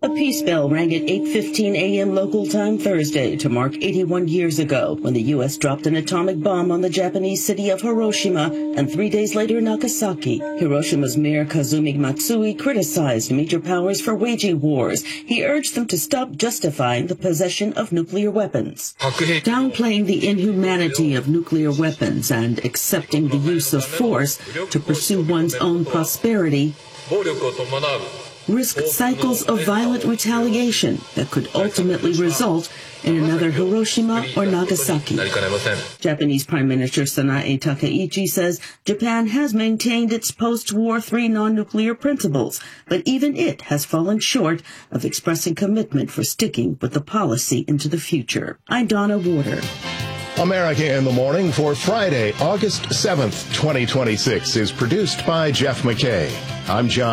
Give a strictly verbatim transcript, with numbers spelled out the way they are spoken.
A peace bell rang at eight fifteen a.m. local time Thursday to mark eighty-one years ago when the U S dropped an atomic bomb on the Japanese city of Hiroshima and three days later Nagasaki. Hiroshima's Mayor Kazumi Matsui criticized major powers for waging wars. He urged them to stop justifying the possession of nuclear weapons. Downplaying the inhumanity of nuclear weapons and accepting the use of force to pursue one's own prosperity risk cycles of violent retaliation that could ultimately result in another Hiroshima or Nagasaki. Japanese Prime Minister Sanae Takaichi says Japan has maintained its post-war three non-nuclear principles, but even it has fallen short of expressing commitment for sticking with the policy into the future. I'm Donna Warder. America in the Morning for Friday, August seventh, twenty twenty-six is produced by Jeff McKay. I'm John.